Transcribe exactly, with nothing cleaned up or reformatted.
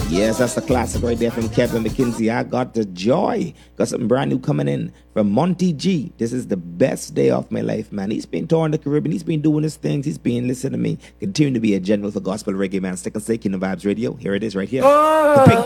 Yes, that's the classic right there from Kevin McKinsey. I got the joy. Got something brand new coming in from Monty G. This is the best day of my life, man. He's been touring the Caribbean. He's been doing his things. He's been listening to me. Continue to be a general for gospel reggae, man. Stick and stay, Kingdom Vibes Radio. Here it is right here. The Pink